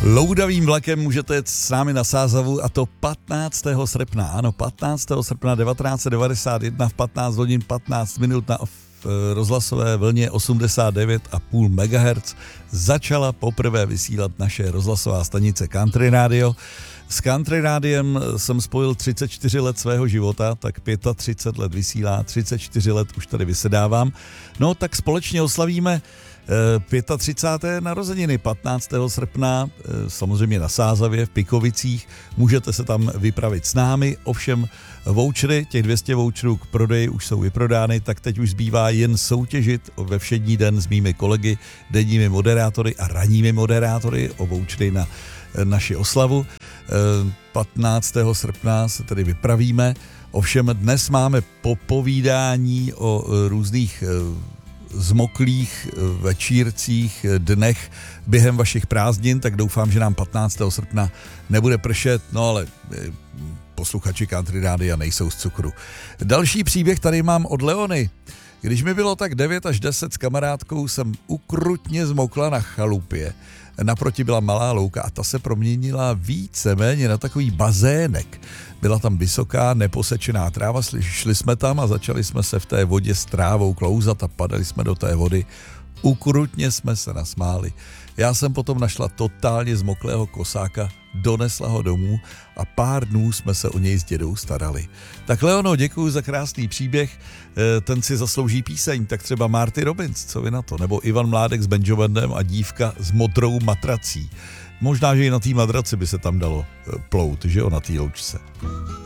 Loudavým vlakem můžete jet s námi na Sázavu a to 15. srpna. Ano, 15. srpna 1991 v 15 hodin 15 minut na rozhlasové vlně 89,5 MHz začala poprvé vysílat naše rozhlasová stanice Country Radio. S Country Rádiem jsem spojil 34 let svého života, tak 35 let vysílá, 34 let už tady vysedávám. No tak společně oslavíme 35. narozeniny 15. srpna, samozřejmě na Sázavě v Pikovicích. Můžete se tam vypravit s námi, ovšem vouchery, těch 200 voucherů k prodeji už jsou vyprodány, tak teď už zbývá jen soutěžit ve všední den s mými kolegy, denními moderátory a ranními moderátory o vouchery na naši oslavu. 15. srpna se tedy vypravíme, ovšem dnes máme popovídání o různých zmoklých večírcích, dnech během vašich prázdnin, tak doufám, že nám 15. srpna nebude pršet, no ale posluchači Country Rádia nejsou z cukru. Další příběh tady mám od Leony. Když mi bylo tak 9 až 10 s kamarádkou, jsem ukrutně zmokla na chalupě. Naproti byla malá louka a ta se proměnila víceméně na takový bazének. Byla tam vysoká, neposečená tráva, šli jsme tam a začali jsme se v té vodě s trávou klouzat a padali jsme do té vody. Ukrutně jsme se nasmáli. Já jsem potom našla totálně zmoklého kosáka, donesla ho domů a pár dnů jsme se o něj s dědou starali. Tak Leono, děkuji za krásný příběh, ten si zaslouží píseň, tak třeba Marty Robbins, co vy na to? Nebo Ivan Mládek s Banjo Bandem a dívka s modrou matrací. Možná, že i na té madraci by se tam dalo plout, že jo, na té loučce.